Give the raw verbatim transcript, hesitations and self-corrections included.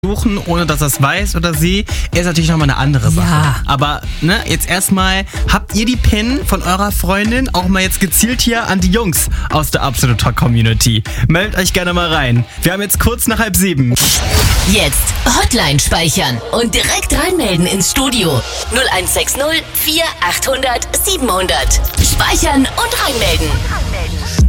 suchen, ohne dass er es weiß oder sie, ist natürlich nochmal eine andere Sache. Ja. Aber ne, jetzt erstmal, habt ihr die PIN von eurer Freundin auch mal jetzt gezielt hier an die Jungs aus der Absolut Talk Community? Meldet euch gerne mal rein. Wir haben jetzt kurz nach halb sieben. Jetzt Hotline speichern und direkt reinmelden ins Studio. null eins sechs null vier achthundert siebenhundert. Speichern und reinmelden.